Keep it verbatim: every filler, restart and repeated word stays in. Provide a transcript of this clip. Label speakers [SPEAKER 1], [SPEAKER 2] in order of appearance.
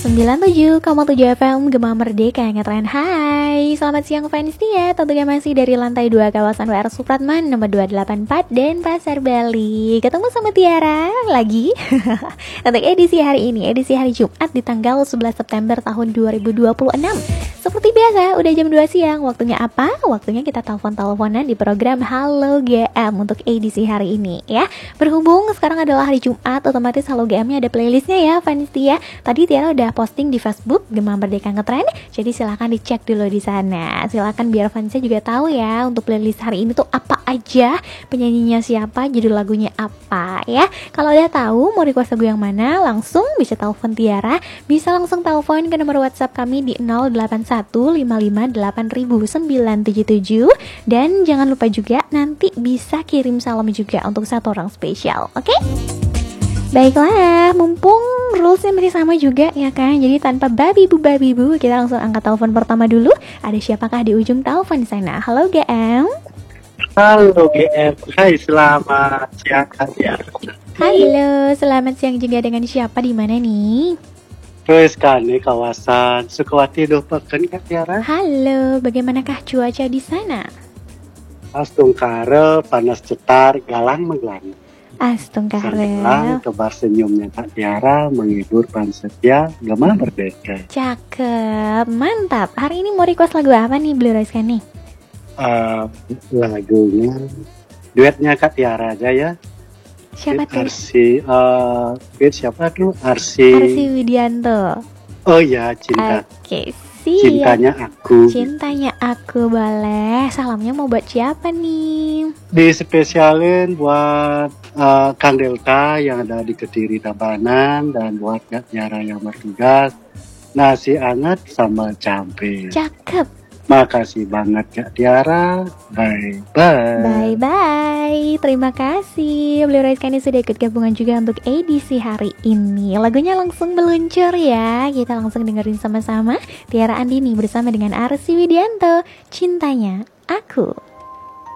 [SPEAKER 1] sembilan puluh tujuh koma tujuh F M Gema Merdeka Ngetren. Hai, selamat siang fans ya. Tentunya masih dari lantai dua kawasan W R Supratman nomor dua delapan empat Denpasar, Bali. Ketemu sama Tiara lagi untuk edisi hari ini, edisi hari Jumat di tanggal sebelas September tahun dua ribu dua puluh enam. Seperti biasa, udah jam dua siang. Waktunya apa? Waktunya kita telepon-teleponan di program Halo G M untuk edisi hari ini ya. Berhubung sekarang adalah hari Jumat, otomatis Halo G M-nya ada playlistnya ya fans ya. Tadi Tiara udah posting di Facebook Gema Merdeka Ngetren, jadi silahkan dicek dulu di sana. Silahkan biar fansnya juga tahu ya untuk playlist hari ini tuh apa aja, penyanyinya siapa, judul lagunya apa ya. Kalau udah tahu mau request lagu yang mana, langsung bisa telepon Tiara, bisa langsung telepon ke nomor WhatsApp kami di nol delapan satu lima lima delapan nol nol sembilan tujuh tujuh. Dan jangan lupa juga nanti bisa kirim salam juga untuk satu orang spesial, oke? Okay? Baiklah, mumpung rulesnya masih sama juga ya kan, jadi tanpa babi bu babi bu, kita langsung angkat telepon pertama dulu. Ada siapakah di ujung telepon di sana? Halo G M.
[SPEAKER 2] Halo G M, hai selamat siang ya.
[SPEAKER 1] Halo, selamat siang juga dengan siapa di mana nih?
[SPEAKER 2] Terus kan nih kawasan Sukawati Dopaken Kak Tiara.
[SPEAKER 1] Halo, bagaimanakah cuaca di sana?
[SPEAKER 2] Astungkare panas cetar galang menggelang.
[SPEAKER 1] Astungkare.
[SPEAKER 2] Sambilang tebar senyumnya Kak Tiara menghibur fans setia Gema Merdeka.
[SPEAKER 1] Cakep, mantap. Hari ini mau request lagu apa nih Blue Rise kan nih?
[SPEAKER 2] Uh, lagunya duetnya Kak Tiara aja ya.
[SPEAKER 1] Siapa tuh?
[SPEAKER 2] Arsi, uh, siapa tuh? Arsi.
[SPEAKER 1] Arsi Widianto.
[SPEAKER 2] Oh ya, cinta.
[SPEAKER 1] Oke, siap.
[SPEAKER 2] Cintanya aku.
[SPEAKER 1] Cintanya aku, boleh. Salamnya mau buat siapa nih?
[SPEAKER 2] Dispesialin buat uh, Kang Delta yang ada di Kediri Tabanan, dan buat Kak Tiara yang bertugas nasi anget sama campur.
[SPEAKER 1] Cakep.
[SPEAKER 2] Makasih banget Kak Tiara. Bye bye.
[SPEAKER 1] Bye bye. Terima kasih Blue Rise Kani sudah ikut gabungan juga untuk edisi hari ini. Lagunya langsung meluncur ya. Kita langsung dengerin sama-sama. Tiara Andini bersama dengan Arsi Widianto, Cintanya Aku.